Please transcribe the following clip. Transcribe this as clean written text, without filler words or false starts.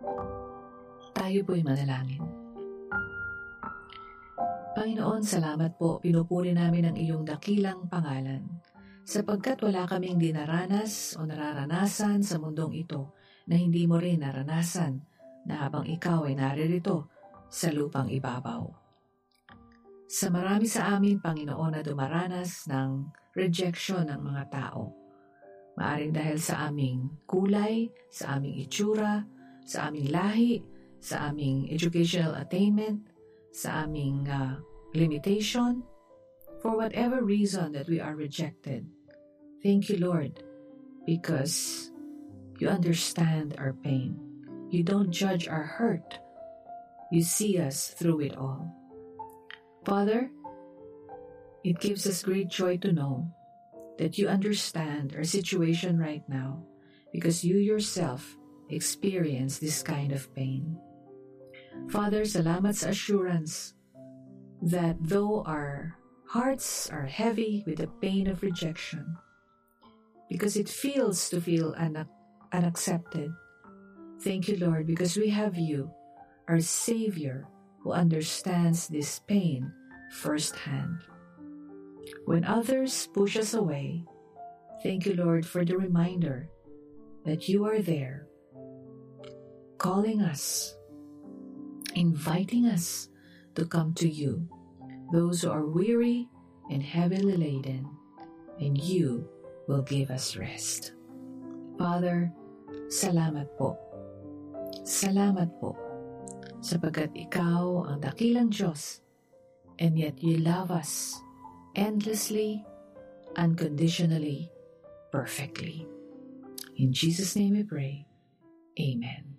Tayo po'y manalangin. Panginoon, salamat po, pinupuri namin ang iyong dakilang pangalan, sapagkat wala kaming dinaranas o nararanasan sa mundong ito na hindi mo rin naranasan na habang ikaw ay naririto sa lupang ibabaw. Sa marami sa amin, Panginoon, na dumaranas ng rejection ng mga tao, maaring dahil sa aming kulay, sa aming itsura, sa aming lahi, sa aming educational attainment, sa aming limitation, for whatever reason that we are rejected. Thank you, Lord, because you understand our pain. You don't judge our hurt. You see us through it all. Father, it gives us great joy to know that you understand our situation right now because you yourself experience this kind of pain. Father, salamat sa assurance that though our hearts are heavy with the pain of rejection, because it feels to feel unaccepted, thank you, Lord, because we have you, our Savior, who understands this pain firsthand. When others push us away, thank you, Lord, for the reminder that you are there, calling us, inviting us to come to you, those who are weary and heavily laden, and you will give us rest. Father, salamat po. Salamat po, sapagkat ikaw ang dakilang Diyos, and yet you love us endlessly, unconditionally, perfectly. In Jesus' name we pray. Amen.